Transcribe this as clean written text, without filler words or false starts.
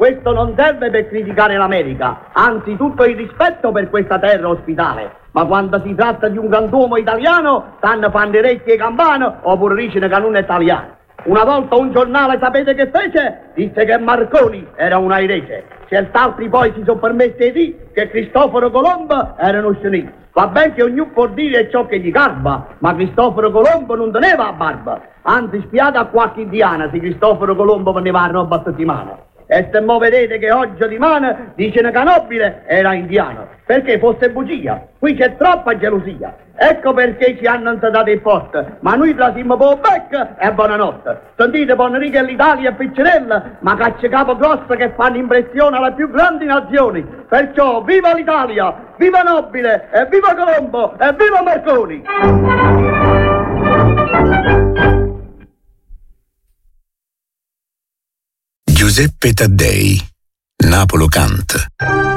Questo non serve per criticare l'America, anzi tutto il rispetto per questa terra ospitale. Ma quando si tratta di un grand'uomo italiano, stanno fanno orecchie campane oppure dicono che non è italiano. Una volta un giornale, sapete che fece? Disse che Marconi era un airese. Cert'altri poi si sono permessi di dire che Cristoforo Colombo era uno scenito. Va bene che ognuno può dire ciò che gli garba, ma Cristoforo Colombo non teneva a barba. Anzi, spiate a qualche indiana se Cristoforo Colombo veneva a roba a settimana. E se mo vedete che oggi di mano dicono che Nobile era indiano, perché fosse bugia. Qui c'è troppa gelosia. Ecco perché ci hanno insetato il forte, ma noi trasimmo po' becca e buonanotte. Sentite, Bonrico e l'Italia e Piccinella, ma cacce capo grosso che fanno impressione alle più grandi nazioni. Perciò viva l'Italia, viva Nobile, e viva Colombo, e viva Marconi! Giuseppe Taddei, Napolo Cant.